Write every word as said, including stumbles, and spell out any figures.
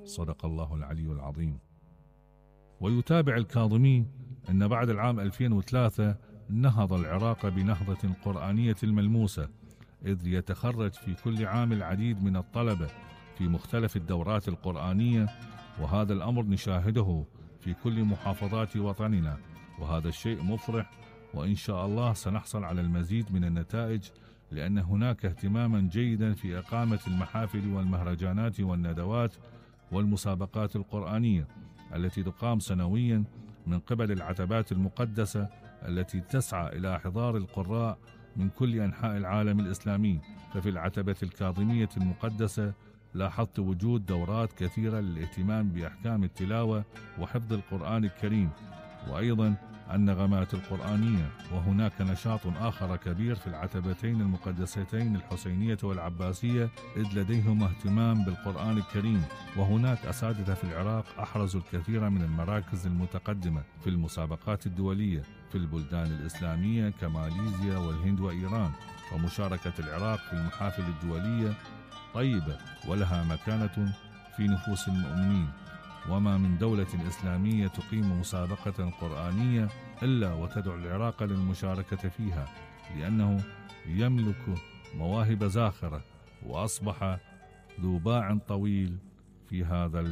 صدق الله العلي العظيم. ويتابع الكاظمي أن بعد العام ألفين وثلاثة نهض العراق بنهضة قرآنية ملموسة، إذ يتخرج في كل عام العديد من الطلبة في مختلف الدورات القرآنية، وهذا الأمر نشاهده في كل محافظات وطننا، وهذا الشيء مفرح، وإن شاء الله سنحصل على المزيد من النتائج، لأن هناك اهتماما جيدا في إقامة المحافل والمهرجانات والندوات والمسابقات القرآنية التي تقام سنويا من قبل العتبات المقدسة التي تسعى إلى إحضار القراء من كل أنحاء العالم الإسلامي. ففي العتبة الكاظمية المقدسة لاحظت وجود دورات كثيرة للاهتمام بأحكام التلاوة وحفظ القرآن الكريم، وأيضا النغمات القرآنية. وهناك نشاط آخر كبير في العتبتين المقدستين الحسينية والعباسية، إذ لديهم اهتمام بالقرآن الكريم، وهناك أساتذة في العراق أحرزوا الكثير من المراكز المتقدمة في المسابقات الدولية في البلدان الإسلامية كماليزيا والهند وإيران. ومشاركة العراق في المحافل الدولية طيبة ولها مكانة في نفوس المؤمنين، وما من دولة إسلامية تقيم مسابقة قرآنية إلا وتدعو العراق للمشاركة فيها، لأنه يملك مواهب زاخرة وأصبح ذو باع طويل في هذا